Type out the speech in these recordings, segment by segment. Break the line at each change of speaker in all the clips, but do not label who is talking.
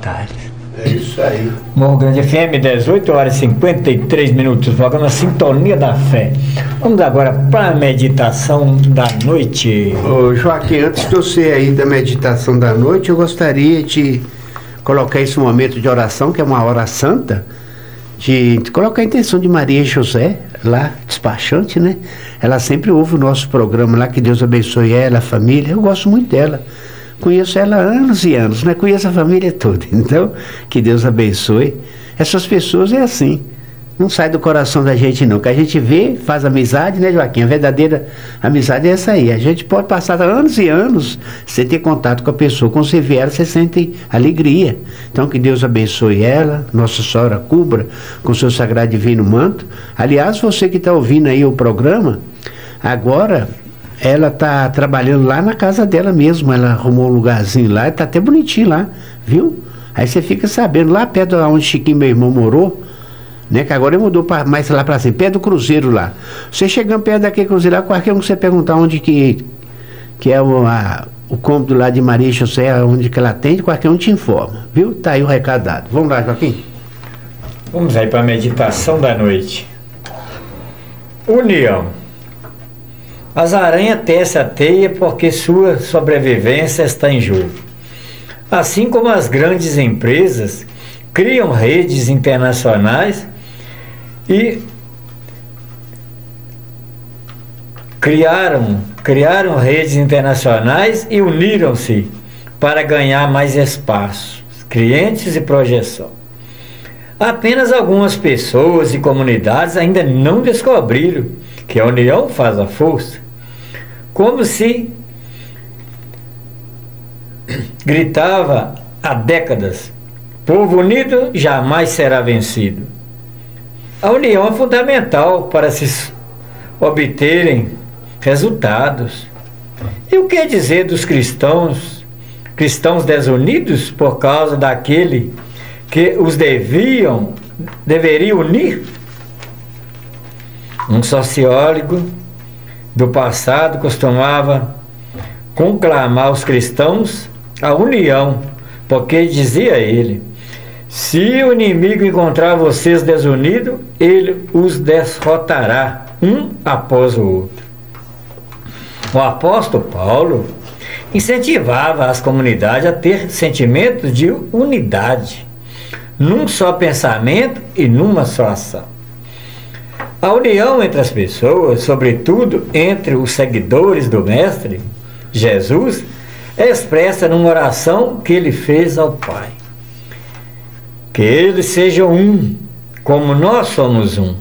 tarde.
É isso aí.
Morro Grande FM, 18 horas e 53 minutos, programa Sintonia da Fé. Vamos agora para a meditação da noite.
Ô, Joaquim, antes de você aí da meditação da noite, eu gostaria de colocar esse momento de oração, que é uma hora santa, de colocar a intenção de Maria e José, lá, despachante, né? Ela sempre ouve o nosso programa lá, que Deus abençoe ela, a família. Eu gosto muito dela. Conheço ela há anos e anos, né? Conheço a família toda. Então, que Deus abençoe. Essas pessoas é assim. Não sai do coração da gente, não. Que a gente vê, faz amizade, né, Joaquim? A verdadeira amizade é essa aí. A gente pode passar anos e anos sem ter contato com a pessoa. Quando você vê ela, você sente alegria. Então, que Deus abençoe ela, Nossa Senhora cubra com o seu sagrado divino manto. Aliás, você que está ouvindo aí o programa, agora ela está trabalhando lá na casa dela mesmo. Ela arrumou um lugarzinho lá, está até bonitinho lá, viu? Aí você fica sabendo, lá perto de onde Chiquinho, meu irmão, morou, né, que agora ele mudou mais lá para cima, perto do Cruzeiro lá. Você chegando perto daquele Cruzeiro lá, qualquer um que você perguntar onde que é o cômodo lá de Maria José, onde que ela atende, qualquer um te informa, viu? Tá aí o recado dado. Vamos lá, Joaquim.
Vamos aí para a meditação da noite. União. As aranhas tecem a teia porque sua sobrevivência está em jogo. Assim como as grandes empresas criam redes internacionais e criaram redes internacionais e uniram-se para ganhar mais espaço, clientes e projeção. Apenas algumas pessoas e comunidades ainda não descobriram que a união faz a força, como se gritava há décadas: povo unido jamais será vencido. A união é fundamental para se obterem resultados. E o que dizer dos cristãos desunidos por causa daquele que os deveria unir? Um sociólogo do passado costumava conclamar os cristãos à união, porque dizia ele: se o inimigo encontrar vocês desunidos, ele os derrotará um após o outro. O apóstolo Paulo incentivava as comunidades a ter sentimentos de unidade, num só pensamento e numa só ação. A união entre as pessoas, sobretudo entre os seguidores do Mestre Jesus, é expressa numa oração que ele fez ao Pai: que eles sejam um, como nós somos um,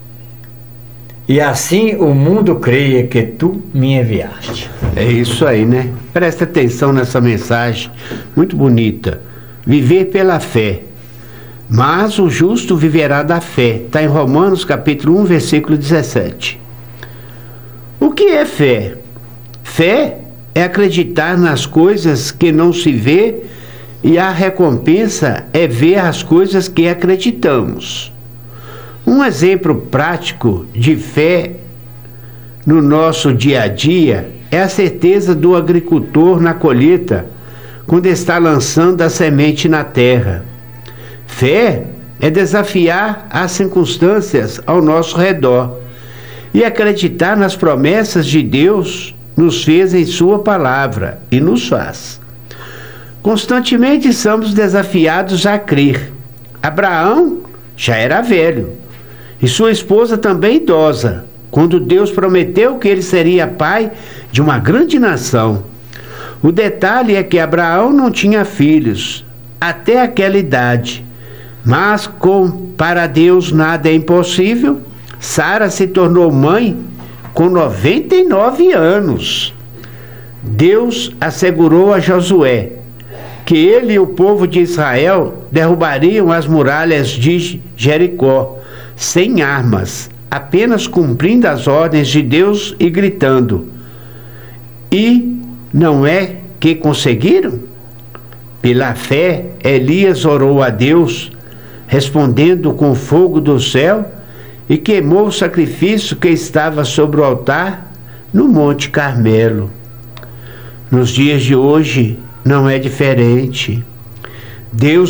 e assim o mundo creia que tu me enviaste.
É isso aí, né? Presta atenção nessa mensagem muito bonita. Viver pela fé. Mas o justo viverá da fé. Está em Romanos capítulo 1, versículo 17. O que é fé? Fé é acreditar nas coisas que não se vê, e a recompensa é ver as coisas que acreditamos. Um exemplo prático de fé no nosso dia a dia é a certeza do agricultor na colheita, quando está lançando a semente na terra. Fé é desafiar as circunstâncias ao nosso redor e acreditar nas promessas de Deus nos fez em sua palavra e nos faz. Constantemente somos desafiados a crer. Abraão já era velho e sua esposa também idosa, quando Deus prometeu que ele seria pai de uma grande nação. O detalhe é que Abraão não tinha filhos até aquela idade, mas para Deus nada é impossível. Sara se tornou mãe com 99 anos. Deus assegurou a Josué que ele e o povo de Israel derrubariam as muralhas de Jericó sem armas, apenas cumprindo as ordens de Deus e gritando. E não é que conseguiram? Pela fé, Elias orou a Deus, respondendo com fogo do céu, e queimou o sacrifício que estava sobre o altar no Monte Carmelo. Nos dias de hoje não é diferente. Deus